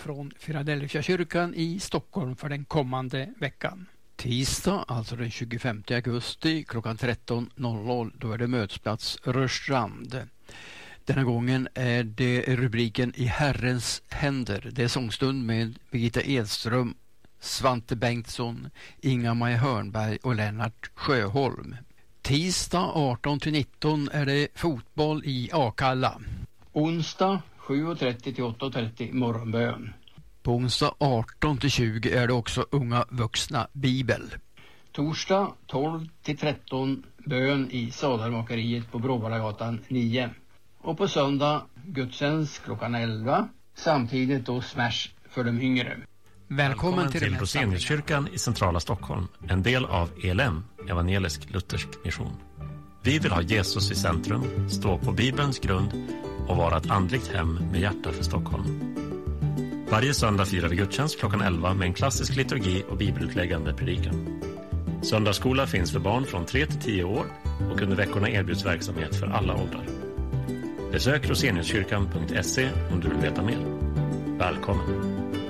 från Philadelphia kyrkan i Stockholm för den kommande veckan. Tisdag, alltså den 25 augusti klockan 13.00, då är det mötesplats Rörstrand. Denna gången är det rubriken I Herrens händer. Det är sångstund med Birgitta Edström, Svante Bengtsson, Inga-Maja Hörnberg och Lennart Sjöholm. Tisdag 18-19 är det fotboll i Akalla. Onsdag 7.30 till 8.30 morgonbön. På onsdag 18-20 är det också unga vuxna bibel. Torsdag 12-13 bön i Sadelmakeriet på Bråvallagatan 9. Och på söndag gudstjänst klockan 11. Samtidigt då smash för de yngre. Välkommen till Roseniuskyrkan i centrala Stockholm, en del av ELM, evangelisk luthersk mission. Vi vill ha Jesus i centrum, stå på Bibelns grund och vara ett andligt hem med hjärta för Stockholm. Varje söndag firar vi gudstjänst klockan 11 med en klassisk liturgi och bibelutläggande predikan. Söndagsskola finns för barn från 3 till 10 år och under veckorna erbjuds verksamhet för alla åldrar. Besök roseniuskyrkan.se om du vill veta mer. Välkommen!